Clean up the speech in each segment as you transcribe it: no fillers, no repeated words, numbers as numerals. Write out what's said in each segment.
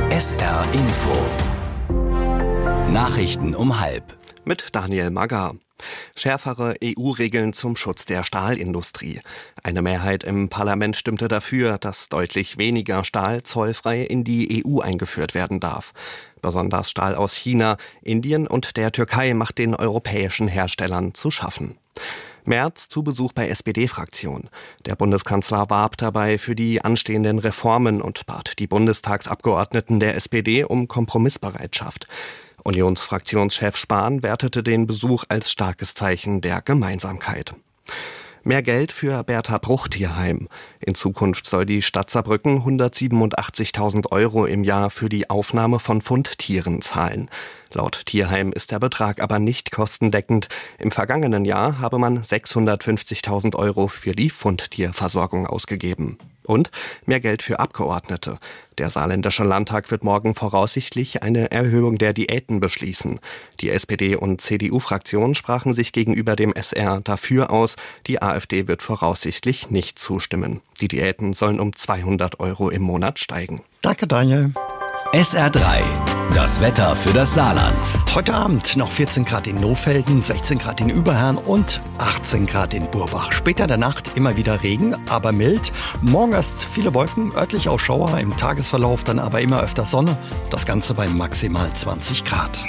SR Info. Nachrichten um 12:30. Mit Daniel Magger. Schärfere EU-Regeln zum Schutz der Stahlindustrie. Eine Mehrheit im Parlament stimmte dafür, dass deutlich weniger Stahl zollfrei in die EU eingeführt werden darf. Besonders Stahl aus China, Indien und der Türkei macht den europäischen Herstellern zu schaffen. Merz zu Besuch bei SPD-Fraktion. Der Bundeskanzler warb dabei für die anstehenden Reformen und bat die Bundestagsabgeordneten der SPD um Kompromissbereitschaft. Unionsfraktionschef Spahn wertete den Besuch als starkes Zeichen der Gemeinsamkeit. Mehr Geld für Bertha Bruch Tierheim. In Zukunft soll die Stadt Saarbrücken 187.000 € im Jahr für die Aufnahme von Fundtieren zahlen. Laut Tierheim ist der Betrag aber nicht kostendeckend. Im vergangenen Jahr habe man 650.000 € für die Fundtierversorgung ausgegeben. Und mehr Geld für Abgeordnete. Der Saarländische Landtag wird morgen voraussichtlich eine Erhöhung der Diäten beschließen. Die SPD- und CDU-Fraktionen sprachen sich gegenüber dem SR dafür aus. Die AfD wird voraussichtlich nicht zustimmen. Die Diäten sollen um 200 € im Monat steigen. Danke, Daniel. SR3, das Wetter für das Saarland. Heute Abend noch 14 Grad in Nohfelden, 16 Grad in Überherrn und 18 Grad in Burwach. Später in der Nacht immer wieder Regen, aber mild. Morgen erst viele Wolken, örtlich auch Schauer, im Tagesverlauf dann aber immer öfter Sonne. Das Ganze bei maximal 20 Grad.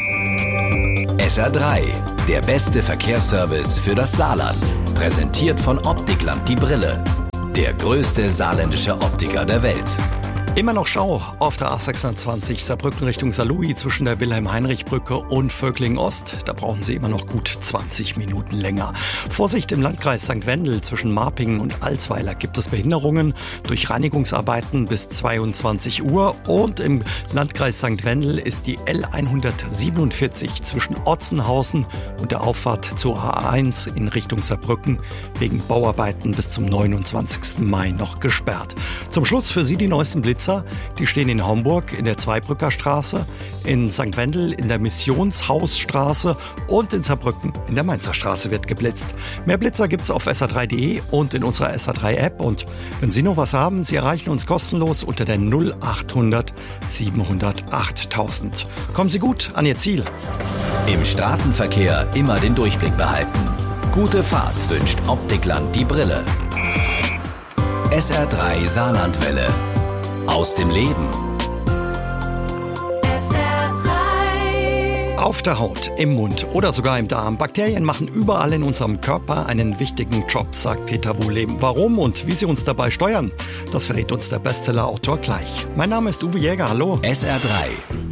SR3, der beste Verkehrsservice für das Saarland. Präsentiert von Optikland die Brille. Der größte saarländische Optiker der Welt. Immer noch Schau auf der A26 Saarbrücken Richtung Saarlouis zwischen der Wilhelm-Heinrich-Brücke und Völkling-Ost. Da brauchen Sie immer noch gut 20 Minuten länger. Vorsicht im Landkreis St. Wendel zwischen Marpingen und Alsweiler gibt es Behinderungen durch Reinigungsarbeiten bis 22 Uhr. Und im Landkreis St. Wendel ist die L147 zwischen Otzenhausen und der Auffahrt zur A1 in Richtung Saarbrücken wegen Bauarbeiten bis zum 29. Mai noch gesperrt. Zum Schluss für Sie die neuesten Blitzer. Die stehen in Homburg in der Zweibrücker Straße, in St. Wendel in der Missionshausstraße und in Saarbrücken in der Mainzer Straße wird geblitzt. Mehr Blitzer gibt's auf sr3.de und in unserer SR3-App. Und wenn Sie noch was haben, Sie erreichen uns kostenlos unter der 0800 700 8000. Kommen Sie gut an Ihr Ziel. Im Straßenverkehr immer den Durchblick behalten. Gute Fahrt wünscht Optikland die Brille. SR3 Saarlandwelle. Aus dem Leben. Auf der Haut, im Mund oder sogar im Darm. Bakterien machen überall in unserem Körper einen wichtigen Job, sagt Peter Wohleben. Warum und wie sie uns dabei steuern, das verrät uns der Bestseller-Autor gleich. Mein Name ist Uwe Jäger, hallo. SR3